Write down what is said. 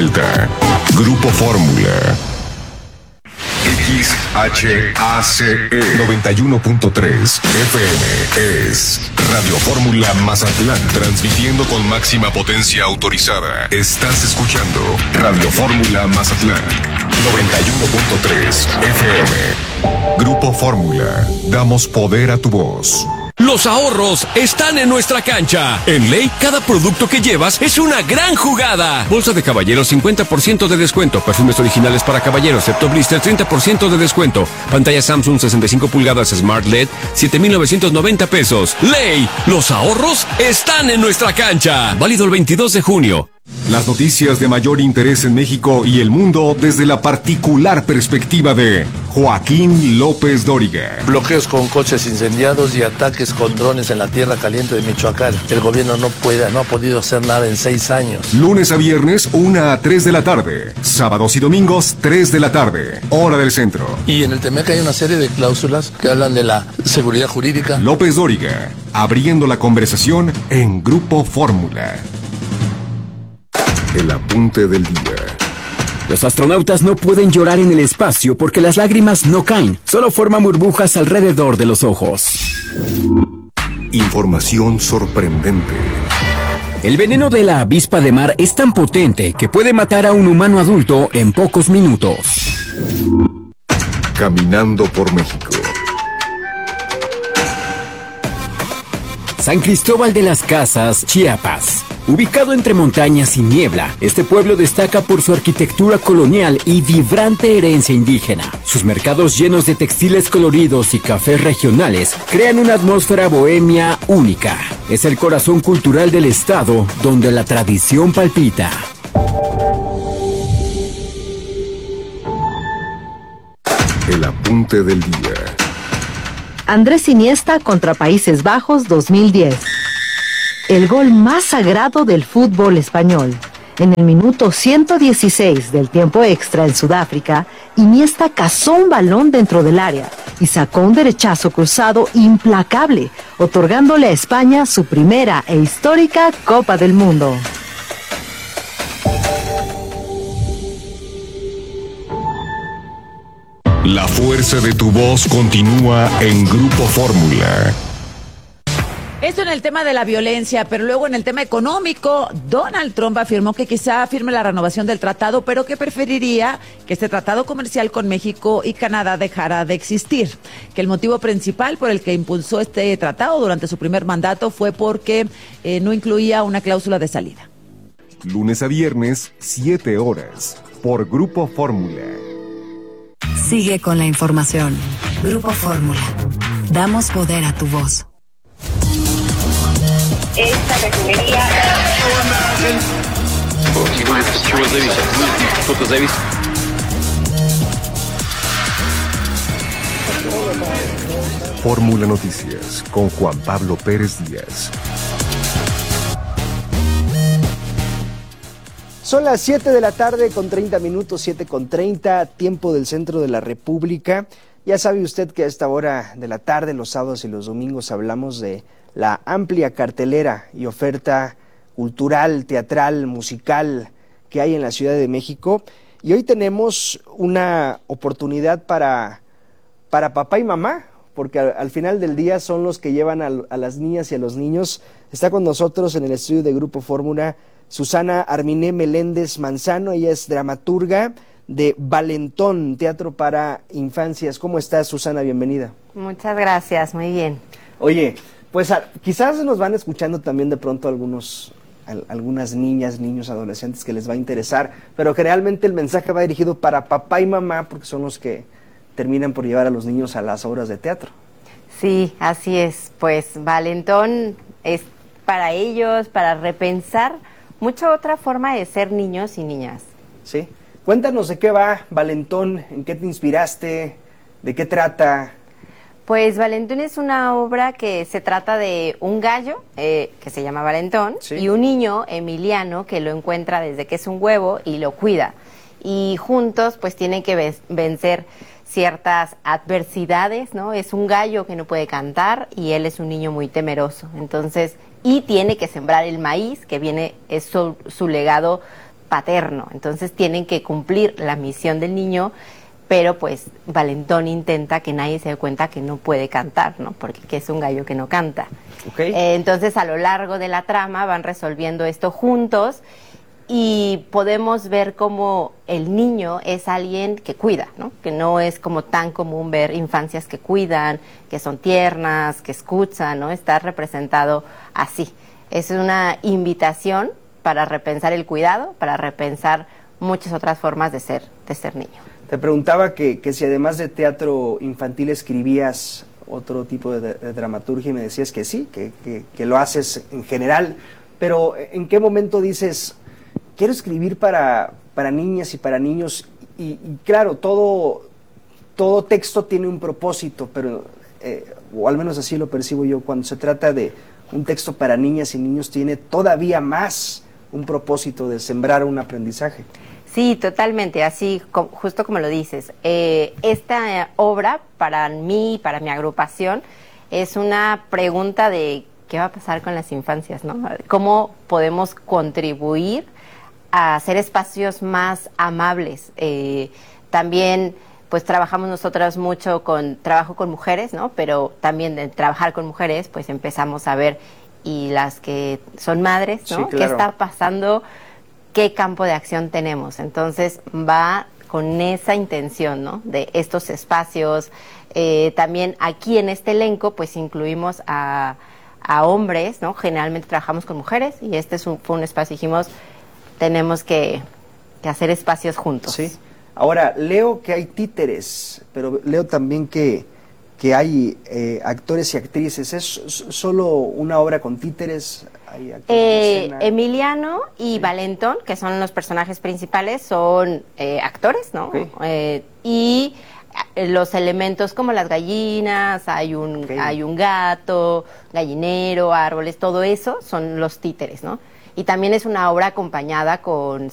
presenta Grupo Fórmula. XHACE 91.3 FM es Radio Fórmula Mazatlán, transmitiendo con máxima potencia autorizada. Estás escuchando Radio Fórmula Mazatlán 91.3 FM. Grupo Fórmula, damos poder a tu voz. Los ahorros están en nuestra cancha. En Ley, cada producto que llevas es una gran jugada. Bolsa de caballeros, 50% de descuento. Perfumes originales para caballeros, excepto blister, 30% de descuento. Pantalla Samsung 65 pulgadas Smart LED, 7,990 pesos. Ley, los ahorros están en nuestra cancha. Válido el 22 de junio. Las noticias de mayor interés en México y el mundo desde la particular perspectiva de Joaquín López Dóriga. Bloqueos con coches incendiados y ataques con drones en la tierra caliente de Michoacán. El gobierno no ha podido hacer nada en 6 años. Lunes a viernes, 1 a 3 de la tarde. Sábados y domingos, 3 de la tarde. Hora del centro. Y en el TEMEC hay una serie de cláusulas que hablan de la seguridad jurídica. López Dóriga, abriendo la conversación en Grupo Fórmula. El apunte del día. Los astronautas no pueden llorar en el espacio porque las lágrimas no caen, solo forman burbujas alrededor de los ojos. Información sorprendente. El veneno de la avispa de mar es tan potente que puede matar a un humano adulto en pocos minutos. Caminando por México. San Cristóbal de las Casas, Chiapas. Ubicado entre montañas y niebla, este pueblo destaca por su arquitectura colonial y vibrante herencia indígena. Sus mercados llenos de textiles coloridos y cafés regionales crean una atmósfera bohemia única. Es el corazón cultural del estado donde la tradición palpita. El apunte del día. Andrés Iniesta contra Países Bajos 2010. El gol más sagrado del fútbol español. En el minuto 116 del tiempo extra en Sudáfrica, Iniesta cazó un balón dentro del área y sacó un derechazo cruzado implacable, otorgándole a España su primera e histórica Copa del Mundo. La fuerza de tu voz continúa en Grupo Fórmula. Esto en el tema de la violencia, pero luego en el tema económico, Donald Trump afirmó que quizá firme la renovación del tratado, pero que preferiría que este tratado comercial con México y Canadá dejara de existir. Que el motivo principal por el que impulsó este tratado durante su primer mandato fue porque no incluía una cláusula de salida. Lunes a viernes, 7 horas, por Grupo Fórmula. Sigue con la información. Grupo Fórmula. Damos poder a tu voz. Esta refinería. Fórmula Noticias con Juan Pablo Pérez Díaz. Son las 7 de la tarde con 30 minutos, 7:30, tiempo del centro de la República. Ya sabe usted que a esta hora de la tarde, los sábados y los domingos, hablamos de la amplia cartelera y oferta cultural, teatral, musical que hay en la Ciudad de México. Y hoy tenemos una oportunidad para papá y mamá, porque al final del día son los que llevan a las niñas y a los niños. Está con nosotros en el estudio de Grupo Fórmula Susana Arminé Meléndez Manzano. Ella es dramaturga de Valentón, Teatro para Infancias. ¿Cómo estás, Susana? Bienvenida. Muchas gracias, muy bien. Oye, pues quizás nos van escuchando también de pronto algunas niñas, niños, adolescentes que les va a interesar, pero que realmente el mensaje va dirigido para papá y mamá, porque son los que terminan por llevar a los niños a las obras de teatro. Sí, así es. Pues Valentón es para ellos, para repensar mucha otra forma de ser niños y niñas. Sí. Cuéntanos de qué va Valentón, en qué te inspiraste, de qué trata. Pues Valentón es una obra que se trata de un gallo que se llama Valentón, sí, y un niño, Emiliano, que lo encuentra desde que es un huevo y lo cuida. Y juntos pues tienen que vencer ciertas adversidades, ¿no? Es un gallo que no puede cantar y él es un niño muy temeroso. Entonces, y tiene que sembrar el maíz, que es su legado paterno, entonces tienen que cumplir la misión del niño, pero pues Valentón intenta que nadie se dé cuenta que no puede cantar, ¿no? Porque que es un gallo que no canta. Okay. Entonces a lo largo de la trama van resolviendo esto juntos y podemos ver cómo el niño es alguien que cuida, ¿no? Que no es como tan común ver infancias que cuidan, que son tiernas, que escuchan, ¿no? Está representado así. Es una invitación para repensar el cuidado, para repensar muchas otras formas de ser niño. Te preguntaba que si además de teatro infantil escribías otro tipo de dramaturgia y me decías que sí, que lo haces en general, pero ¿en qué momento dices, quiero escribir para niñas y para niños? Y claro, todo texto tiene un propósito, pero, o al menos así lo percibo yo, cuando se trata de un texto para niñas y niños tiene todavía más un propósito de sembrar un aprendizaje. Sí, totalmente, así justo como lo dices. Esta obra, para mí, para mi agrupación, es una pregunta de qué va a pasar con las infancias, ¿no? ¿Cómo podemos contribuir a hacer espacios más amables? También, pues trabajamos nosotras mucho trabajo con mujeres, ¿no? Pero también de trabajar con mujeres, pues empezamos a ver, y las que son madres, ¿no? Sí, claro. ¿Qué está pasando? ¿Qué campo de acción tenemos? Entonces va con esa intención, ¿no? De estos espacios. También aquí en este elenco pues incluimos a hombres, ¿no? Generalmente trabajamos con mujeres y este fue un espacio, dijimos, tenemos que hacer espacios juntos. Sí. Ahora, leo que hay títeres, pero leo también que hay actores y actrices. ¿Es solo una obra con títeres? ¿Hay actores en escena? Emiliano y Valentón, que son los personajes principales, son actores, ¿no? Okay. Y los elementos como las gallinas, hay un gato, gallinero, árboles, todo eso son los títeres, ¿no? Y también es una obra acompañada con